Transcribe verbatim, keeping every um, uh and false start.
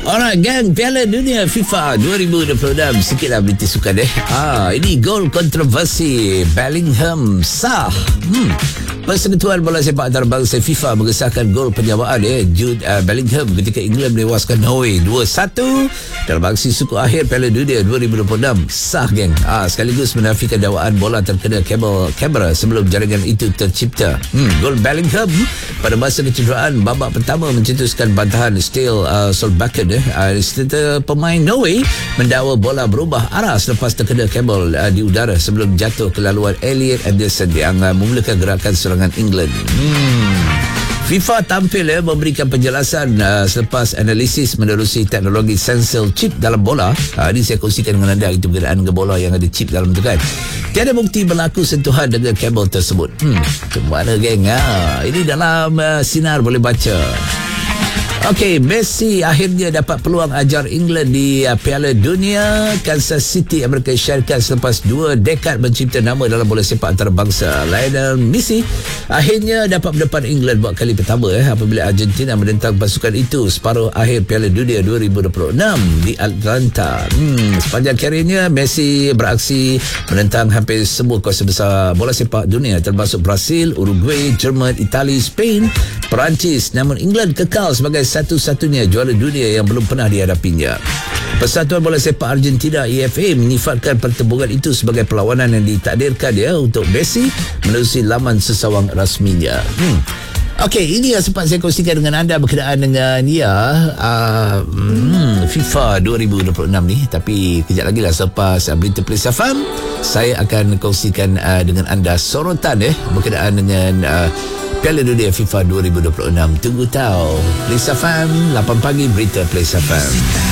Alright gang, Piala Dunia FIFA dua ribu dua puluh enam. Sikitlah berita sukan eh. Ah, ini gol kontroversi Bellingham sah. Hmm. Persekutuan Bola Sepak Antarabangsa FIFA mengesahkan gol penyamaan eh Jude uh, Bellingham ketika England menewaskan Norway dua satu dalam aksi suku akhir Piala Dunia dua ribu dua puluh enam. Sah geng. Ah, sekaligus menafikan dakwaan bola terkena kabel kamera sebelum jaringan itu tercipta. Hmm, gol Bellingham pada masa kecederaan babak pertama mencetuskan bantahan Steel uh, Solbakken eh. Uh, serta pemain Norway mendakwa bola berubah arah selepas terkena kabel uh, di udara sebelum jatuh ke laluan Elliot Anderson yang uh, memulakan gerakan serangan England. Hmm. FIFA tampil ya, memberikan penjelasan uh, selepas analisis menerusi teknologi sensor chip dalam bola. Uh, ini saya kongsikan dengan anda, itu berkenaan dengan bola yang ada chip dalam tu kan. Tiada bukti berlaku sentuhan dengan kabel tersebut. Hmm, ke mana geng? Ha, ini dalam uh, sinar boleh baca. Okey, Messi akhirnya dapat peluang ajar England di uh, Piala Dunia. Kansas City Amerika Syarikat selepas dua dekad mencipta nama dalam bola sepak antarabangsa. Lionel Messi akhirnya dapat mendepan England buat kali pertama eh, apabila Argentina menentang pasukan itu separuh akhir Piala Dunia dua ribu dua puluh enam di Atlanta. Hmm, sepanjang karirnya Messi beraksi menentang hampir semua kuasa besar bola sepak dunia termasuk Brazil, Uruguay, Jerman, Itali, Spain, Perancis. Namun England kekal sebagai satu-satunya juara dunia yang belum pernah dihadapinya. Persatuan Bola Sepak Argentina E F A menyifatkan pertembungan itu sebagai perlawanan yang ditakdirkan ya untuk Messi menerusi laman sesawang rasminya. Hmm. Okey, ini yang sempat saya kongsikan dengan anda berkenaan dengan ya uh, hmm, FIFA dua ribu dua puluh enam ni. Tapi kejap lagi lah selepas uh, berita Plaza F M, saya akan kongsikan uh, dengan anda sorotan eh berkenaan dengan uh, Piala Dunia FIFA dua ribu dua puluh enam. Tunggu tahu. Plaza F M, lapan pagi berita Plaza F M.